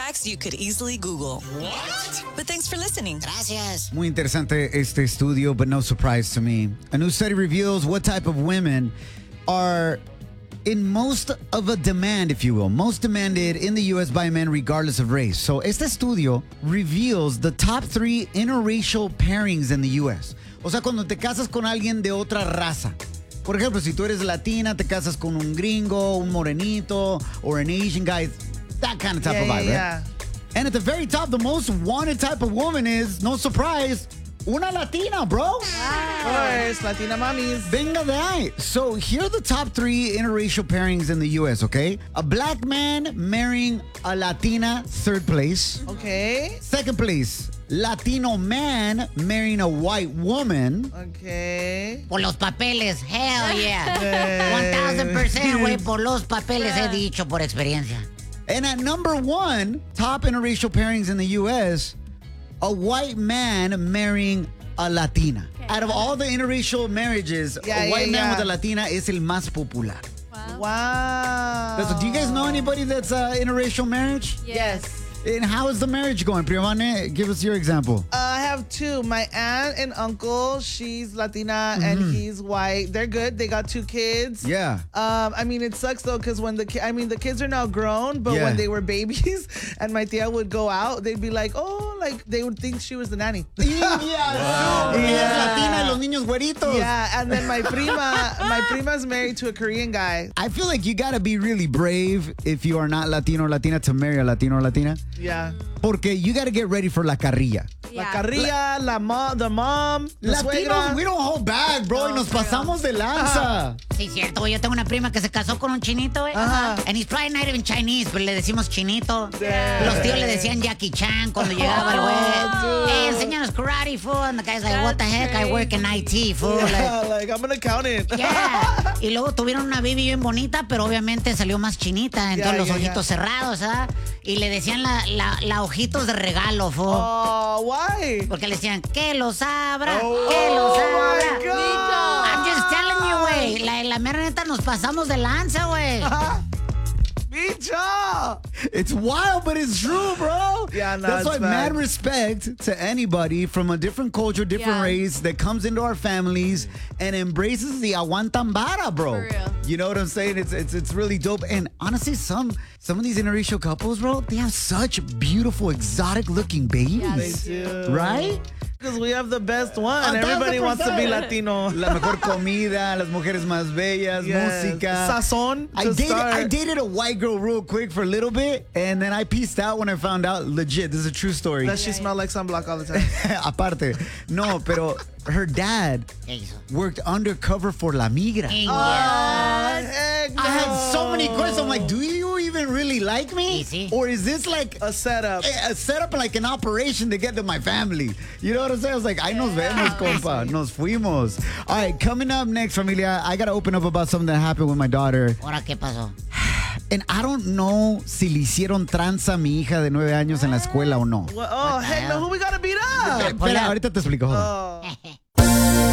facts you could easily Google. What? But thanks for listening. Gracias. Muy interesante este estudio, but no surprise to me. A new study reveals what type of women are in most of a demand, if you will, most demanded in the U.S. by men regardless of race. So este estudio reveals the top 3 interracial pairings in the U.S. O sea, cuando te casas con alguien de otra raza. Por ejemplo, si tú eres latina, te casas con un gringo, un morenito, or an Asian guy. That kind of type of vibe, right? And at the very top, the most wanted type of woman is, no surprise, una Latina, bro. Of course, Latina mommies. Venga de ahí. So here are the top 3 interracial pairings in the U.S., okay? A black man marrying a Latina, 3rd place. Okay. 2nd place, Latino man marrying a white woman. Okay. Por los papeles, hell yeah. 1000%, güey, por los papeles he dicho por experiencia. And at number 1, top interracial pairings in the U.S., a white man marrying a Latina. Out of all the interracial marriages, a white man with a Latina is el más popular. Wow. So do you guys know anybody that's interracial marriage? Yes. And how is the marriage going? Priyavane, give us your example. I have 2. My aunt and uncle, she's Latina and he's white. They're good. They got 2 kids. Yeah. I mean, it sucks though because when the kids are now grown, but when they were babies and my tia would go out, they'd be like, oh, like they would think she was the nanny. Latina, los niños güeritos. Yeah, and then my prima's married to a Korean guy. I feel like you gotta be really brave if you are not Latino or Latina to marry a Latino or Latina. Yeah. Porque you gotta get ready for la carrilla. La carrilla, the mom, la Latinos, suegra. we don't hold back, bro, y nos pasamos de lanza. Sí, cierto, güey. Yo tengo una prima que se casó con un chinito, güey. And he's probably not even Chinese, pero le decimos chinito. Los tíos le decían Jackie Chan cuando llegaba el güey. Hey, enséñanos karate, fool. And the guy's like, what the heck? I work in IT, fool. Like, I'm an accountant. Yeah. Y luego tuvieron una baby bien bonita, pero obviamente salió más chinita. Entonces los ojitos cerrados, ¿verdad? Y le decían la ojitos de regalo, fool. Oh, why? Porque le decían, que los abra, que los abra. My God. I'm just telling you, güey. La mera neta nos pasamos de lanza, güey. Bicho! It's wild, but it's true, bro. Yeah, no, That's why it's mad bad. respect to anybody from a different culture, different race that comes into our families and embraces the aguantan vara, bro. For real. You know what I'm saying? It's really dope. And honestly, some of these interracial couples, bro, they have such beautiful, exotic-looking babies. They do. Right? Because we have the best one. Everybody wants to be Latino. La mejor comida, las mujeres más bellas, música. Sazón. I dated a white girl real quick for a little bit, and then I pieced out when I found out, legit, this is a true story. That she smelled like sunblock all the time. Aparte. No, pero her dad worked undercover for La Migra. Heck no. I had so many questions. I'm like, do you even really like me? Easy. Or is this like A setup. a setup, like an operation to get to my family? You know what I'm saying? I was like, ay, nos vemos, compa. Nos fuimos. All right, coming up next, familia, I got to open up about something that happened with my daughter. Ahora, ¿qué pasó? And I don't know si le hicieron tranza a mi hija de 9 años en la escuela o no. Oh, heck no. Who we gotta beat up? Espera, ahorita te explico. Hold on. Oh.